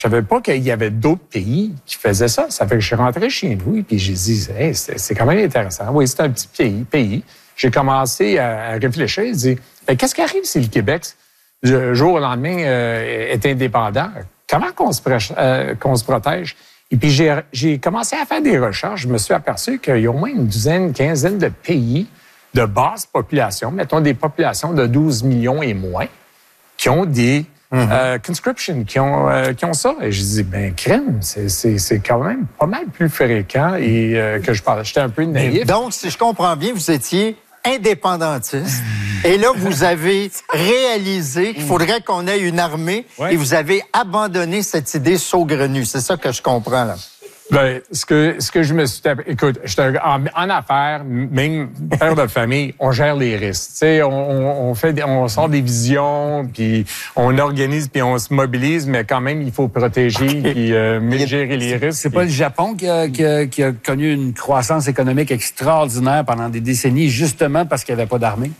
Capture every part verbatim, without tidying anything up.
Je savais pas qu'il y avait d'autres pays qui faisaient ça. Ça fait que je suis rentré chez nous et puis j'ai dit, hey, c'est, c'est quand même intéressant. Oui, c'est un petit pays. pays. J'ai commencé à, à réfléchir. J'ai dit, ben, qu'est-ce qui arrive si le Québec, du jour au lendemain, euh, est indépendant? Comment qu'on se, prêche, euh, qu'on se protège? Et puis j'ai, j'ai commencé à faire des recherches. Je me suis aperçu qu'il y a au moins une douzaine, une quinzaine de pays de basse population, mettons des populations de douze millions et moins, qui ont des Mm-hmm. Euh, conscription, qui ont, euh, qui ont ça. Et je dis, ben, crème, c'est, c'est, c'est quand même pas mal plus fréquent et euh, que je parlais. J'étais un peu naïf. Donc, si je comprends bien, vous étiez indépendantiste. Et là, vous avez réalisé qu'il faudrait qu'on ait une armée ouais. et vous avez abandonné cette idée saugrenue. C'est ça que je comprends, là. Ben, ce que, ce que je me suis... Écoute, j'étais en, en affaires, même père de famille, on gère les risques. Tu sais, on, on, fait, des, on sort des visions, puis on organise, puis on se mobilise, mais quand même, il faut protéger, puis euh, gérer les risques. C'est pas le Japon qui a, qui, a, qui a connu une croissance économique extraordinaire pendant des décennies, justement parce qu'il n'y avait pas d'armée?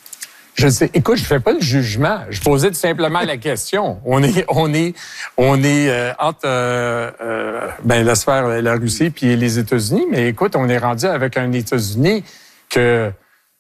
Je sais. Écoute, je fais pas le jugement. Je posais tout simplement la question. On est, on est, on est euh, entre euh, euh, ben la sphère, la Russie puis les États-Unis. Mais écoute, on est rendu avec un États-Unis que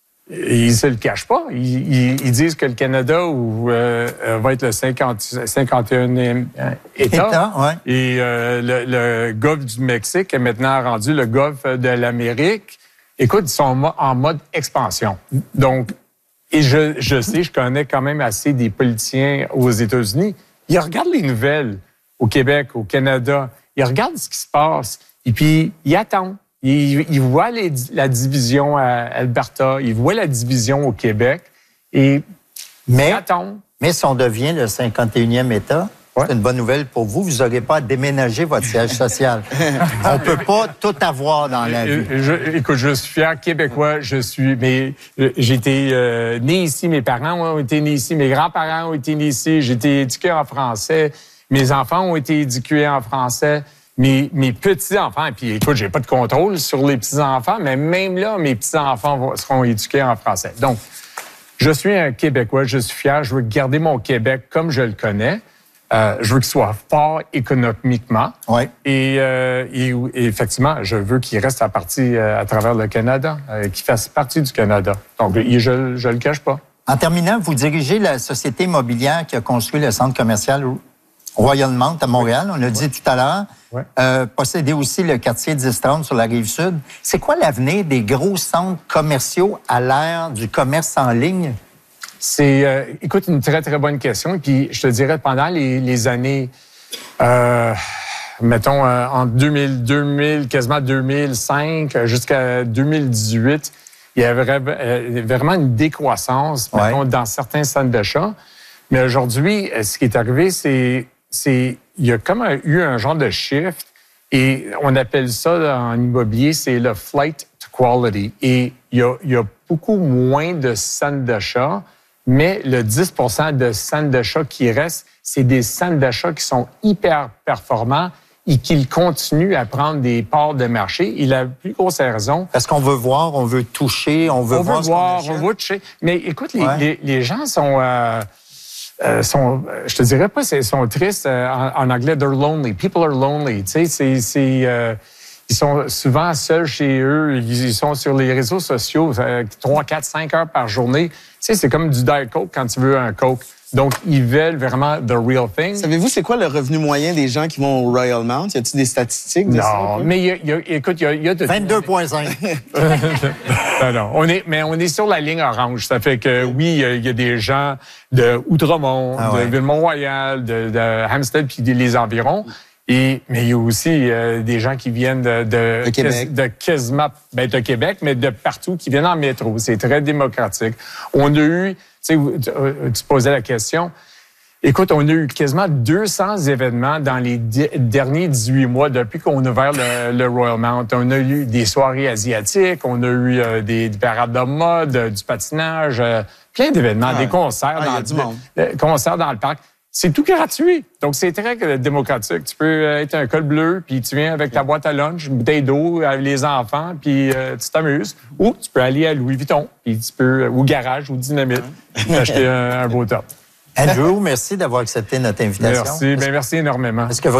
ils se le cachent pas. Ils, ils, ils disent que le Canada ou, euh, va être le cinquante, cinquante et unième État. État ouais. Et euh, le, le golfe du Mexique est maintenant rendu le golfe de l'Amérique. Écoute, ils sont en mode expansion. Donc Et je, je sais, je connais quand même assez des politiciens aux États-Unis. Ils regardent les nouvelles au Québec, au Canada. Ils regardent ce qui se passe. Et puis, ils attendent. Ils, ils voient les, la division à Alberta. Ils voient la division au Québec. Et mais, ils attendent. Mais si on devient le cinquante et unième État... Ouais. C'est une bonne nouvelle pour vous. Vous n'aurez pas à déménager votre siège social. On peut pas tout avoir dans la vie. Je, écoute, je suis fier québécois. Je suis, mais j'ai été euh, né ici. Mes parents ont été nés ici. Mes grands-parents ont été nés ici. J'ai été éduqué en français. Mes enfants ont été éduqués en français. Mes, mes petits-enfants, et puis écoute, j'ai pas de contrôle sur les petits-enfants, mais même là, mes petits-enfants seront éduqués en français. Donc, je suis un Québécois. Je suis fier. Je veux garder mon Québec comme je le connais. Euh, je veux qu'il soit fort économiquement. Ouais. Et, euh, et, et effectivement, je veux qu'il reste à partie euh, à travers le Canada, euh, qu'il fasse partie du Canada. Donc, je ne le cache pas. En terminant, vous dirigez la société immobilière qui a construit le centre commercial Royal-Mount à Montréal. On l'a ouais. dit tout à l'heure. Ouais. Euh, possédez aussi le quartier dix trente sur la Rive-Sud. C'est quoi l'avenir des gros centres commerciaux à l'ère du commerce en ligne? C'est, euh, écoute, une très, très bonne question. Et puis, je te dirais, pendant les, les années, euh, mettons, euh, en deux mille, deux mille, quasiment deux mille cinq jusqu'à deux mille dix-huit, il y avait euh, vraiment une décroissance, ouais. mettons, dans certains centres d'achat. Mais aujourd'hui, ce qui est arrivé, c'est, c'est, il y a comme un, eu un genre de shift et on appelle ça en immobilier, c'est le flight to quality. Et il y a, il y a beaucoup moins de centres d'achat. Mais le dix pour cent de centres d'achat qui restent, c'est des centres d'achat qui sont hyper performants et qui continuent à prendre des parts de marché. Et la plus grosse raison... Parce qu'on veut voir, on veut toucher, on veut on voir veut voir, on veut toucher. Mais écoute, les, ouais. les, les gens sont... Euh, euh, sont, je te dirais pas, ils sont tristes. Euh, en, en anglais, they're lonely. People are lonely. Tu sais, c'est... c'est euh, ils sont souvent seuls chez eux. Ils sont sur les réseaux sociaux trois, quatre, cinq heures par journée. Tu sais, c'est comme du Diet Coke quand tu veux un Coke. Donc, ils veulent vraiment the real thing. Savez-vous, c'est quoi le revenu moyen des gens qui vont au Royal Mount? Y a-t-il des statistiques de non, ça? Non, mais y a, y a, écoute, il y a, y a de... vingt-deux virgule cinq. non, non, on est, mais on est sur la ligne orange. Ça fait que, oui, il y, y a des gens de Outremont, ah ouais. de Ville-Mont-Royal, de, de Hampstead, puis les environs. Et, mais il y a aussi euh, des gens qui viennent de, de, de Québec, de quasiment, ben de Québec, mais de partout, qui viennent en métro. C'est très démocratique. On a eu, tu sais, tu, tu posais la question. Écoute, on a eu quasiment deux cents événements dans les di- derniers dix-huit mois depuis qu'on a ouvert le, le Royal Mount. On a eu des soirées asiatiques, on a eu euh, des, des parades de mode, euh, du patinage, euh, plein d'événements, ah, des concerts, ah, dans, y a du monde. De, concerts dans le parc. C'est tout gratuit. Donc, c'est très démocratique. Tu peux être un col bleu, puis tu viens avec ta boîte à lunch, une bouteille d'eau avec les enfants, puis euh, tu t'amuses. Ou tu peux aller à Louis Vuitton, puis tu peux, ou Garage, ou Dynamite, puis t'acheter un, un beau top. Andrew, merci d'avoir accepté notre invitation. Merci. Bien, merci énormément. Est-ce que